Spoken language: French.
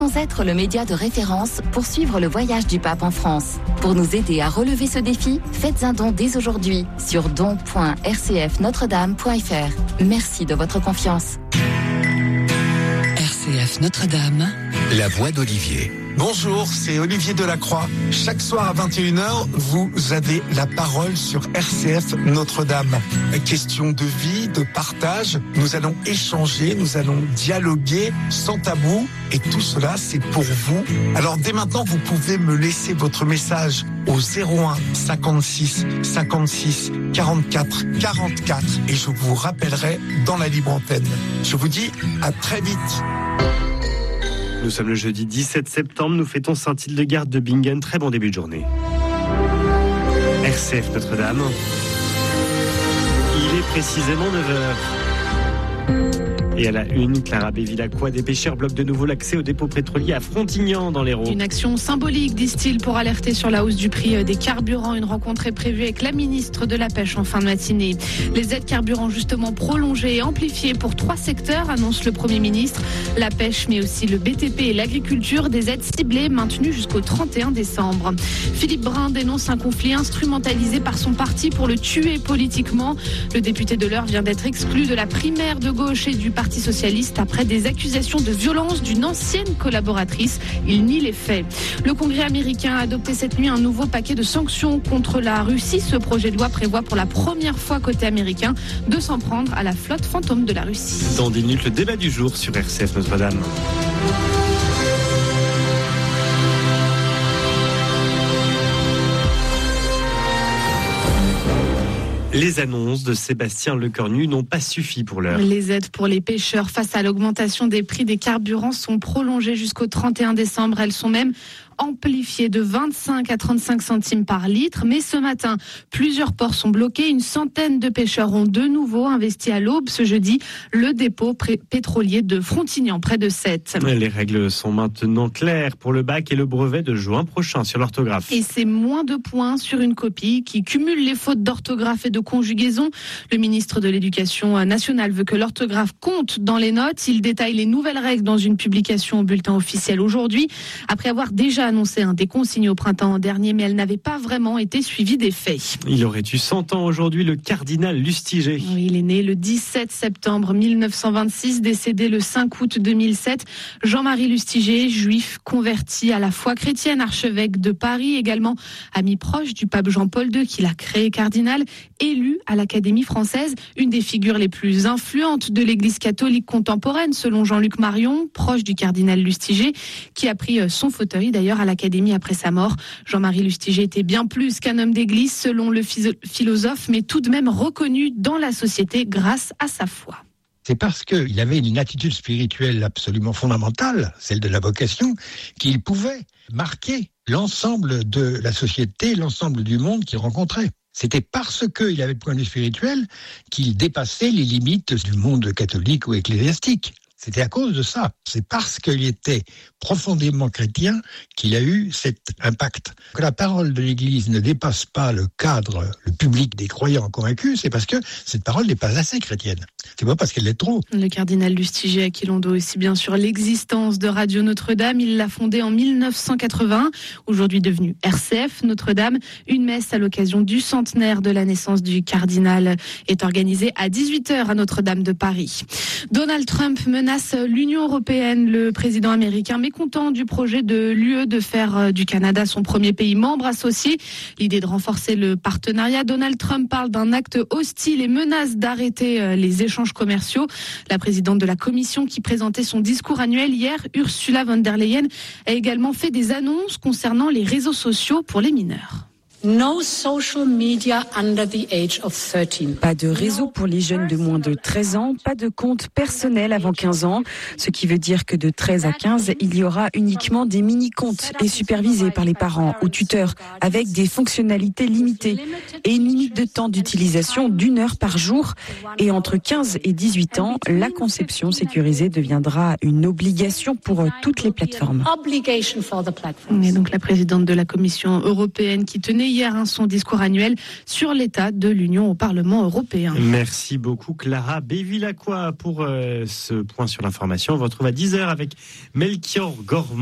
Être le média de référence pour suivre le voyage du pape en France. Pour nous aider à relever ce défi, faites un don dès aujourd'hui sur don.rcfnotredame.fr. Merci de votre confiance. RCF Notre-Dame, la voix d'Olivier. Bonjour, c'est Olivier Delacroix. Chaque soir à 21h, vous avez la parole sur RCF Notre-Dame. Question de vie, de partage. Nous allons échanger, nous allons dialoguer sans tabou. Et tout cela, c'est pour vous. Alors dès maintenant, vous pouvez me laisser votre message au 01 56 56 44 44 et je vous rappellerai dans la libre antenne. Je vous dis à très vite. Nous sommes le jeudi 17 septembre, nous fêtons Saint-Hildegarde de Bingen. Très bon début de journée. RCF Notre-Dame. Il est précisément 9h. Et à la une, Clara Bévilacqua, des pêcheurs bloquent de nouveau l'accès au dépôt pétrolier à Frontignan dans l'Hérault. Une action symbolique, disent-ils, pour alerter sur la hausse du prix des carburants. Une rencontre est prévue avec la ministre de la Pêche en fin de matinée. Les aides carburants justement prolongées et amplifiées pour 3 secteurs, annonce le Premier ministre. La pêche, mais aussi le BTP et l'agriculture. Des aides ciblées maintenues jusqu'au 31 décembre. Philippe Brun dénonce un conflit instrumentalisé par son parti pour le tuer politiquement. Le député de l'Eure vient d'être exclu de la primaire de gauche et du Parti socialiste après des accusations de violence d'une ancienne collaboratrice. Il nie les faits. Le Congrès américain a adopté cette nuit un nouveau paquet de sanctions contre la Russie. Ce projet de loi prévoit pour la première fois côté américain de s'en prendre à la flotte fantôme de la Russie. Dans 10 minutes, le débat du jour sur RCF Notre-Dame. Les annonces de Sébastien Lecornu n'ont pas suffi pour l'heure. Les aides pour les pêcheurs face à l'augmentation des prix des carburants sont prolongées jusqu'au 31 décembre. Elles sont même amplifié de 25 à 35 centimes par litre. Mais ce matin, plusieurs ports sont bloqués. Une centaine de pêcheurs ont de nouveau investi à l'aube ce jeudi le dépôt pétrolier de Frontignan, près de Sète. Les règles sont maintenant claires pour le bac et le brevet de juin prochain sur l'orthographe. Et c'est moins de points sur une copie qui cumule les fautes d'orthographe et de conjugaison. Le ministre de l'Éducation nationale veut que l'orthographe compte dans les notes. Il détaille les nouvelles règles dans une publication au bulletin officiel aujourd'hui, après avoir déjà annoncé des consignes au printemps dernier, mais elles n'avaient pas vraiment été suivies des faits. Il aurait eu 100 ans aujourd'hui, le cardinal Lustiger. Oui, il est né le 17 septembre 1926, décédé le 5 août 2007. Jean-Marie Lustiger, juif converti à la foi chrétienne, archevêque de Paris, également ami proche du pape Jean-Paul II qui l'a créé cardinal, élu à l'Académie française, une des figures les plus influentes de l'Église catholique contemporaine, selon Jean-Luc Marion, proche du cardinal Lustiger, qui a pris son fauteuil d'ailleurs à l'Académie après sa mort. Jean-Marie Lustiger était bien plus qu'un homme d'église, selon le philosophe, mais tout de même reconnu dans la société grâce à sa foi. C'est parce qu'il avait une attitude spirituelle absolument fondamentale, celle de la vocation, qu'il pouvait marquer l'ensemble de la société, l'ensemble du monde qu'il rencontrait. C'était parce qu'il avait le point de vue spirituel qu'il dépassait les limites du monde catholique ou ecclésiastique. C'était à cause de ça. C'est parce qu'il était profondément chrétien qu'il a eu cet impact. Que la parole de l'Église ne dépasse pas le cadre, le public des croyants convaincus, c'est parce que cette parole n'est pas assez chrétienne. C'est pas parce qu'elle l'est trop. Le cardinal Lustiger, à qui l'on doit aussi bien sûr l'existence de Radio Notre-Dame, il l'a fondée en 1980, aujourd'hui devenue RCF Notre-Dame. Une messe à l'occasion du centenaire de la naissance du cardinal est organisée à 18h à Notre-Dame de Paris. Donald Trump menace l'Union européenne. Le président américain, mécontent du projet de l'UE de faire du Canada son premier pays membre associé. L'idée de renforcer le partenariat. Donald Trump parle d'un acte hostile et menace d'arrêter les échanges commerciaux. La présidente de la Commission qui présentait son discours annuel hier, Ursula von der Leyen, a également fait des annonces concernant les réseaux sociaux pour les mineurs. No social media under the age of 13. Pas de réseau pour les jeunes de moins de 13 ans, pas de compte personnel avant 15 ans, ce qui veut dire que de 13 à 15, il y aura uniquement des mini-comptes et supervisés par les parents ou tuteurs avec des fonctionnalités limitées et une limite de temps d'utilisation d'1 heure par jour. Et entre 15 et 18 ans, la conception sécurisée deviendra une obligation pour toutes les plateformes. Et donc la présidente de la Commission européenne qui tenait hier son discours annuel sur l'état de l'Union au Parlement européen. Merci beaucoup Clara Bévilacqua pour ce point sur l'information. On vous retrouve à 10h avec Melchior Gormand.